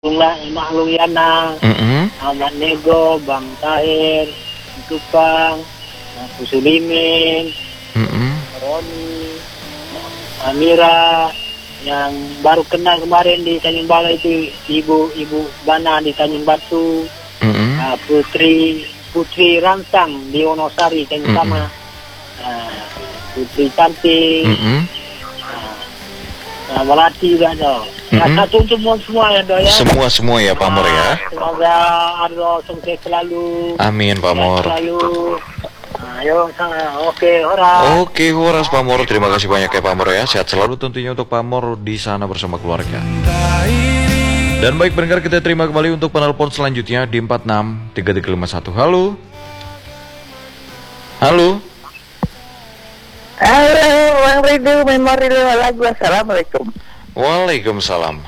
Maklung Yana, Ahmad Nego, Bang Tahir, Tupang, Kusulimin, Roni, Amira, yang baru kenal kemarin di Tanjung Balai itu Ibu Bana di Tanjung Batu, Putri Ransang di Wonosari Tanjung Sama, Putri Cantik, Melati juga ada. Satu untuk semua ya dok ya. Semua ya Pak Mur ya. Semoga Ardo sukses selalu. Amin Pak Mur. Selalu. Ayo sana. Oke, horas. Oke, horas Pak Mur. Terima kasih banyak ya Pak Mur ya. Sehat selalu tentunya untuk Pak Mur di sana bersama keluarga. Dan baik pendengar, kita terima kembali untuk penelpon selanjutnya di 463351. Halo. Halo. Halo, Bang Ridu, memori lagu. Assalamualaikum. Waalaikumsalam.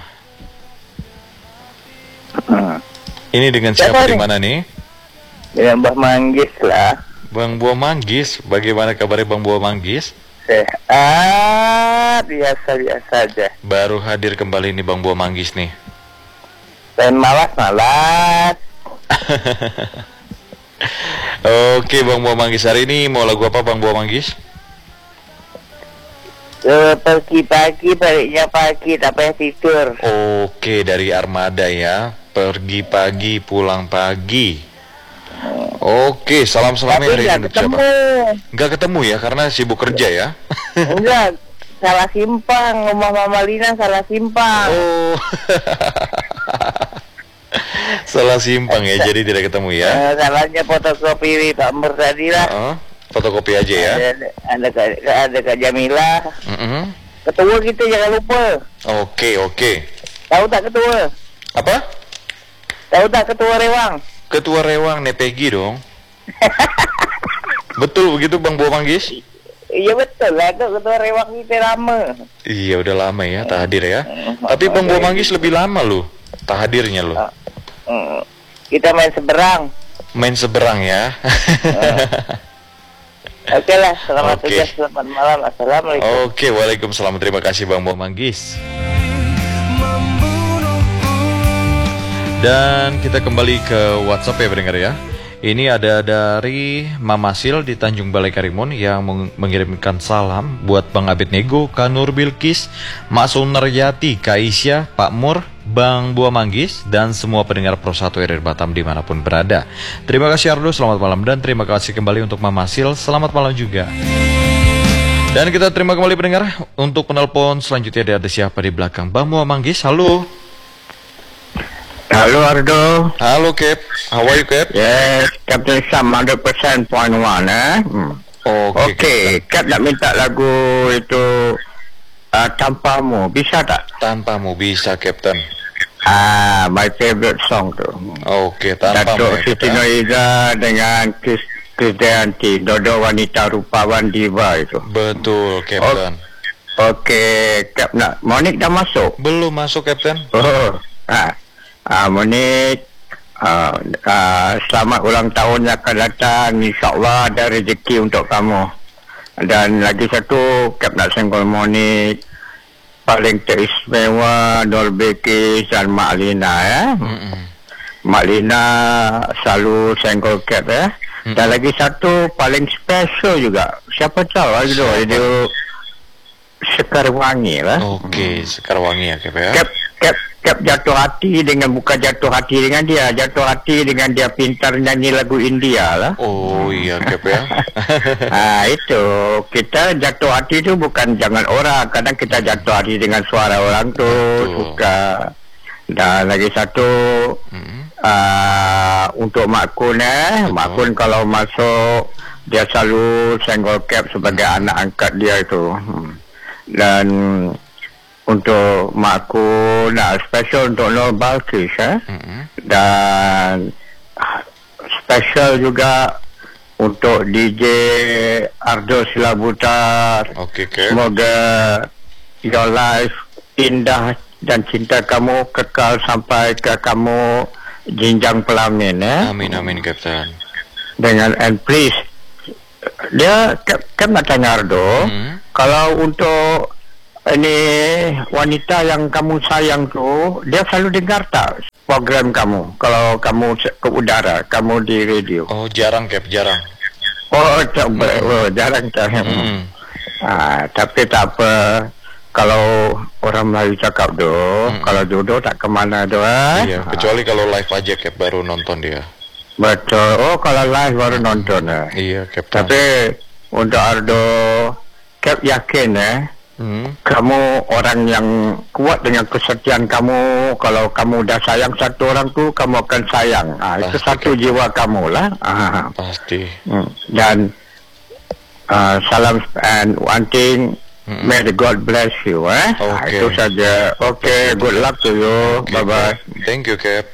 Ini dengan siapa di mana nih? Dengan Mbah Manggis lah. Bang Buah Manggis, bagaimana kabarnya Bang Buah Manggis? Sehat, biasa-biasa aja. Baru hadir kembali nih Bang Buah Manggis nih. Dan malas. Oke Bang Buah Manggis, hari ini mau lagu apa Bang Buah Manggis? Pagi-pagi, baliknya pagi, tapi tidur. Oke, dari Armada ya. Pergi pagi, pulang pagi. Oke, salam-salamnya hari ini untuk siapa? Nggak ketemu ya, karena sibuk kerja ya. Enggak, salah simpang. Rumah Mama Lina salah simpang. Oh, salah simpang ya, jadi tidak ketemu ya. Salahnya fotokopi Pak Mur tadi lah. Fotokopi aja ya. Ada Kak Jamila. Ketua kita jangan lupa. Oke. Tahu tak ketua? Apa? Tahu tak ketua Rewang? Ketua Rewang Nepegi dong. Betul begitu Bang Buah Manggis? Iya betul lah, ketua Rewang kita lama. Iya udah lama ya tak hadir ya. Tapi Bang Buah Manggis lebih lama loh tak hadirnya loh. Kita main seberang. Main seberang ya. Oke lah, selamat tugas, selamat malam, assalamualaikum. Oke, waalaikumsalam, terima kasih Bang Buah Manggis. Dan kita kembali ke WhatsApp ya pendengar ya. Ini ada dari Mama Sil di Tanjung Balai Karimun yang mengirimkan salam buat Bang Abed Nego, Kanur Bilkis, Mak Sunaryati, Kak Isya, Pak Mur, Bang Buah Manggis, dan semua pendengar Pro 1 RRI Batam dimanapun berada. Terima kasih Ardo, selamat malam, dan terima kasih kembali untuk Mama Sil, selamat malam juga. Dan kita terima kembali pendengar untuk penelpon selanjutnya. Ada siapa di belakang Bang Buah Manggis? Halo. Halo Ardo. Halo Cap, how are you Cap? Yes, Captain Sam 100.1 Oke, Cap nak minta lagu itu Tanpamu, bisa tak? Tanpamu bisa Captain. My favorite song tu. Oke, Tanpamu Datuk ya, Siti Noiza dengan Krisdayanti, Dodo Wanita Rupawan Diva itu. Betul Captain. Oke, Cap nak, Monik dah masuk? Belum masuk Captain. Monik, selamat ulang tahun yang akan datang. InsyaAllah ada rezeki untuk kamu. Dan lagi satu, Cap nak senggol Monik paling teristimewa Nur Bilkis dan Mak Lina ya. Mak Lina selalu senggol Cap ya. Dan lagi satu paling special juga, siapa tahu dia Sekarwangi lah. Oke, Sekarwangi ya Cap ya. Cap jatuh hati dengan, bukan jatuh hati dengan dia, jatuh hati dengan dia pintar nyanyi lagu India lah. Oh iya Cap ya. Itu kita jatuh hati itu bukan jangan orang, kadang kita jatuh hati dengan suara orang tu suka. Dan lagi satu untuk Mak Kun Mak Kun kalau masuk dia selalu senggol Cap sebagai anak angkat dia itu. Dan untuk Mak Kun, special untuk Nur Bilkis dan special juga untuk DJ Ardo Silabutar. Semoga your life indah dan cinta kamu kekal sampai ke kamu jenjang pelamin ya. Amin amin Captain. Dengan and please dia kan nak tanya Ardo, kalau untuk ini wanita yang kamu sayang tu, dia selalu dengar tak program kamu? Kalau kamu ke udara, kamu di radio. Oh, jarang, Cap, jarang. Oh, jarang. Tapi tak apa. Kalau orang Melayu cakap tu, kalau jodoh tak kemana tu. Iya, kecuali kalau live aja, Cap, baru nonton dia. Betul. Oh, kalau live baru nonton. Iya, Cap. Tapi untuk Ardo, Cap yakin kamu orang yang kuat dengan kesetiaan kamu. Kalau kamu dah sayang satu orang tu, kamu akan sayang. Itu satu jiwa kamu lah. Pasti. Dan salam and one thing, may the God bless you. Okay. Itu saja. Okay, good luck to you. Okay, Bye-bye. Thank you, Cap.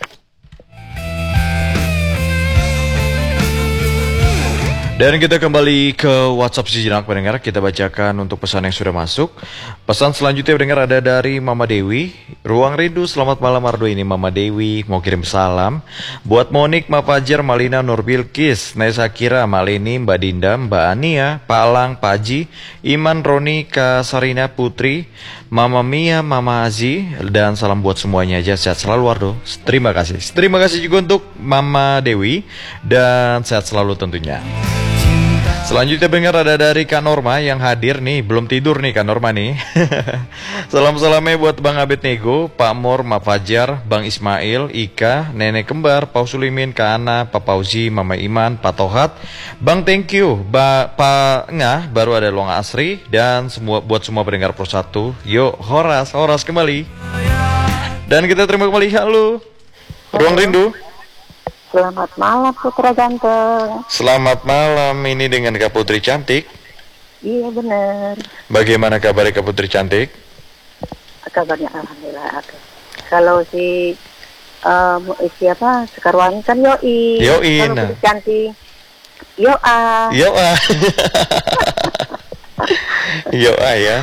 Dan kita kembali ke WhatsApp sejenak pendengar. Kita bacakan untuk pesan yang sudah masuk. Pesan selanjutnya pendengar ada dari Mama Dewi. Ruang Rindu, selamat malam Ardo, ini Mama Dewi mau kirim salam buat Monik, Mak Fajar, Malina, Nur Bilkis, Nesa Kira, Malini, Mbak Dinda, Mbak Ania, Pak Alang, Pak Haji, Iman, Roni, Kak Sarina Putri, Mama Mia, Mama Azi, dan salam buat semuanya aja. Sehat selalu Ardo. Terima kasih. Terima kasih juga untuk Mama Dewi dan sehat selalu tentunya. Selanjutnya pendengar ada dari Kak Norma yang hadir nih, belum tidur nih Kak Norma nih. Salam-salamnya buat Bang Abed Nego, Pak Mor, Mak Fajar, Bang Ismail, Ika, Nenek Kembar, Pak Sulimin, Kak Ana, Pak Pauzi, Mama Iman, Pak Tohat, Bang Thank you, Pak Ngah, baru ada Luang Asri, dan buat semua pendengar Pro 1. Yuk, Horas kembali. Dan kita terima kembali, halo. Ruang Rindu. Selamat malam Putra Ganteng. Selamat malam, ini dengan Kak Putri Cantik. Iya benar. Bagaimana kabar Kak Putri Cantik? Kabarnya alhamdulillah. Kalau siapa sekarang kan Yoi. Yoi. Kalau Putri Cantik Yoa. Yoa ya.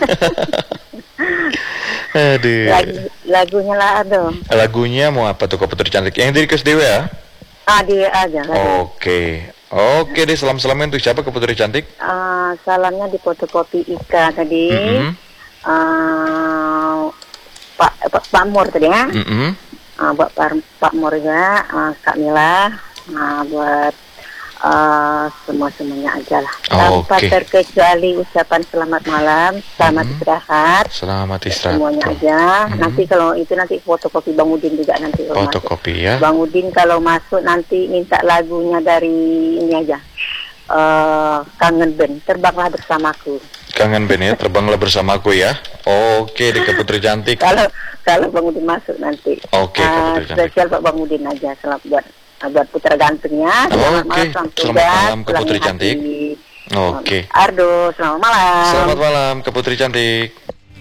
Aduh. Lagunya lah ada. Lagunya mau apa tuh Kak Putri Cantik? Yang di request Dewa ya? Dia aja. Oke deh, salam-salamnya untuk siapa Kak Putri Cantik? Salamnya di fotokopi Ika tadi. Pak Mor tadi ya. Buat Pak Mor juga, Kak Mila, buat semuanya aja lah. Tanpa terkecuali ucapan selamat malam, selamat istirahat. Selamat istirahat. Semuanya aja. Nanti kalau itu nanti fotokopi Bang Udin juga nanti. Fotokopi ya. Bang Udin kalau masuk nanti minta lagunya dari ini aja. Kangen Band, Terbanglah Bersamaku. Kangen Band ya, Terbanglah Bersamaku ya. Oke deh Kak Putri Cantik. Kalau Bang Udin masuk nanti. Oke Kak Putri Cantik. Spesial Pak Bang Udin aja, selamat buat Putra Gantengnya. Selamat malam Kak Putri Cantik. Ardo, selamat malam. Selamat malam Kak Putri Cantik.